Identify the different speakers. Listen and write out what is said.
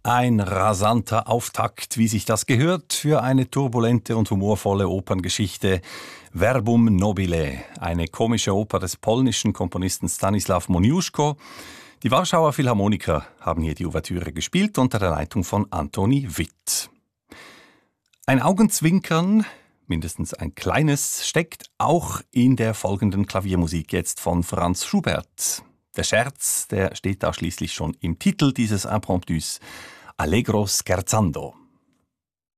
Speaker 1: Ein rasanter Auftakt, wie sich das gehört, für eine turbulente und humorvolle Operngeschichte. Verbum nobile, eine komische Oper des polnischen Komponisten Stanisław Moniuszko. Die Warschauer Philharmoniker haben hier die Ouvertüre gespielt unter der Leitung von Antoni Witt. Ein Augenzwinkern, mindestens ein kleines, steckt auch in der folgenden Klaviermusik jetzt von Franz Schubert. Der Scherz, der steht da schließlich schon im Titel dieses Impromptus, Allegro scherzando.